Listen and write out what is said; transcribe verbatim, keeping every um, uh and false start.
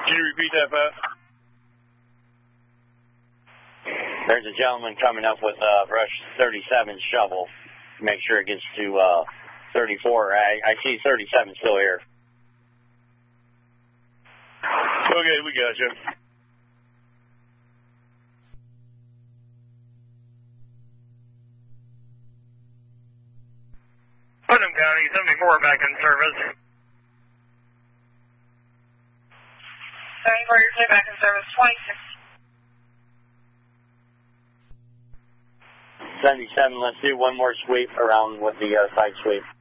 Can you repeat that, Pat? There's a gentleman coming up with a brush thirty-seven shovel. Make sure it gets to uh, thirty-four. I, I see thirty-seven still here. Okay, we got you. Putnam County, seventy-four back in service. seventy-four, you're clear back in service, twenty-six. seventy-seven, let's do one more sweep around with the uh, side sweep.